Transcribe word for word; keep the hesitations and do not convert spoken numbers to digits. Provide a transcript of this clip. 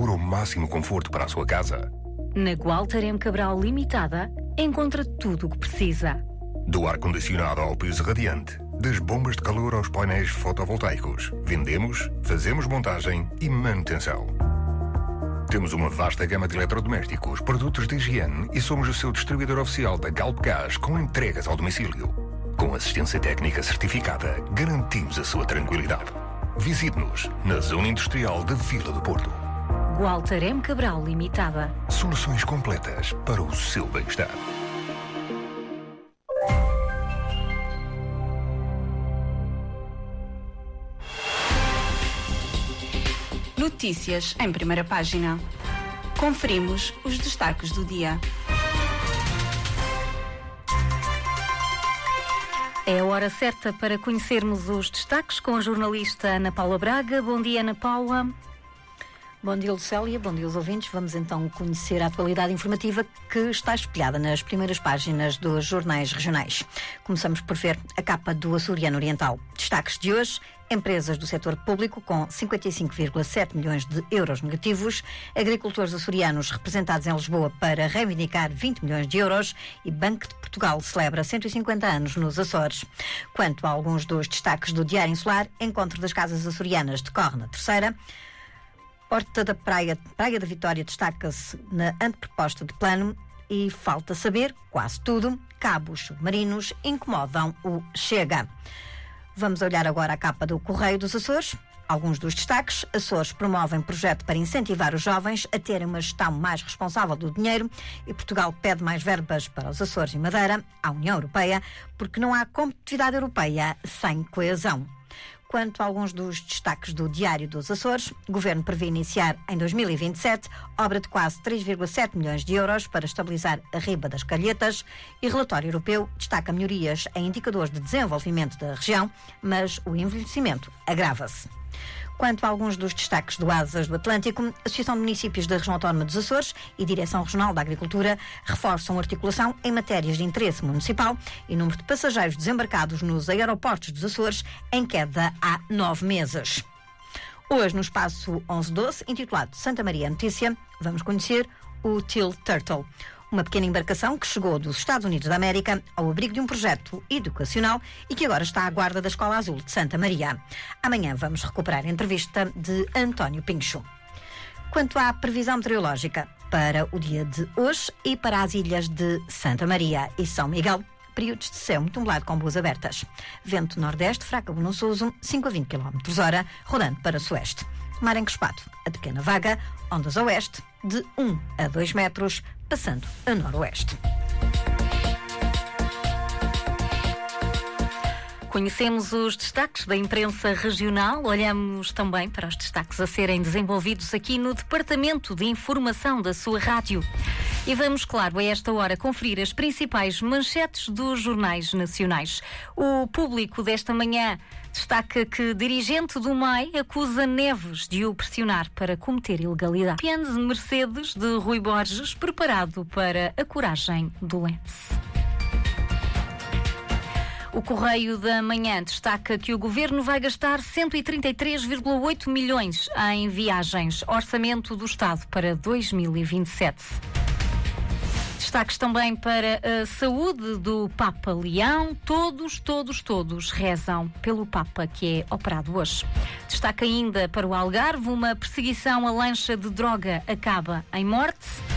procura o máximo conforto para a sua casa? Na Gualter M. Cabral Limitada, encontra tudo o que precisa. Do ar-condicionado ao piso radiante, das bombas de calor aos painéis fotovoltaicos, vendemos, fazemos montagem e manutenção. Temos uma vasta gama de eletrodomésticos, produtos de higiene e somos o seu distribuidor oficial da Galp Gás com entregas ao domicílio. Com assistência técnica certificada, garantimos a sua tranquilidade. Visite-nos na Zona Industrial da Vila do Porto. Gualter M. Cabral Limitada. Soluções completas para o seu bem-estar. Notícias em primeira página. Conferimos os destaques do dia. É a hora certa para conhecermos os destaques com a jornalista Ana Paula Braga. Bom dia, Ana Paula. Bom dia, Lucélia. Bom dia aos ouvintes. Vamos então conhecer a atualidade informativa que está espelhada nas primeiras páginas dos jornais regionais. Começamos por ver a capa do Açoriano Oriental. Destaques de hoje: empresas do setor público com cinquenta e cinco vírgula sete milhões de euros negativos, agricultores açorianos representados em Lisboa para reivindicar vinte milhões de euros e Banco de Portugal celebra cento e cinquenta anos nos Açores. Quanto a alguns dos destaques do Diário Insular, encontro das casas açorianas decorre na terceira. Porta da Praia, Praia da Vitória destaca-se na anteproposta de plano e falta saber quase tudo. Cabos submarinos incomodam o Chega. Vamos olhar agora a capa do Correio dos Açores. Alguns dos destaques: Açores promovem projeto para incentivar os jovens a terem uma gestão mais responsável do dinheiro e Portugal pede mais verbas para os Açores e Madeira à União Europeia porque não há competitividade europeia sem coesão. Quanto a alguns dos destaques do Diário dos Açores, o Governo prevê iniciar em dois mil e vinte e sete obra de quase três vírgula sete milhões de euros para estabilizar a riba das Calhetas e relatório europeu destaca melhorias em indicadores de desenvolvimento da região, mas o envelhecimento agrava-se. Quanto a alguns dos destaques do Asas do Atlântico, a Associação de Municípios da Região Autónoma dos Açores e Direção Regional da Agricultura reforçam a articulação em matérias de interesse municipal e número de passageiros desembarcados nos aeroportos dos Açores em queda há nove meses. Hoje, no espaço onze doze, intitulado Santa Maria Notícia, vamos conhecer o Teal Turtle, uma pequena embarcação que chegou dos Estados Unidos da América ao abrigo de um projeto educacional e que agora está à guarda da Escola Azul de Santa Maria. Amanhã vamos recuperar a entrevista de António Pincho. Quanto à previsão meteorológica para o dia de hoje e para as ilhas de Santa Maria e São Miguel, períodos de céu muito nublado com boas abertas. Vento nordeste, fraco bonançoso, cinco a vinte quilómetros por hora, rodando para sueste. Mar encrespado, a pequena vaga, ondas a oeste, de um a dois metros, passando a noroeste. Conhecemos os destaques da imprensa regional, olhamos também para os destaques a serem desenvolvidos aqui no Departamento de Informação da sua rádio. E vamos, claro, a esta hora conferir as principais manchetes dos jornais nacionais. O Público desta manhã destaca que dirigente do M A I acusa Neves de o pressionar para cometer ilegalidade. Pianze Mercedes de Rui Borges, preparado para a coragem do Lens. O Correio da Manhã destaca que o Governo vai gastar cento e trinta e três vírgula oito milhões em viagens. Orçamento do Estado para dois mil e vinte e sete. Destaques também para a saúde do Papa Leão. Todos, todos, todos rezam pelo Papa que é operado hoje. Destaque ainda para o Algarve. Uma perseguição à lancha de droga acaba em morte.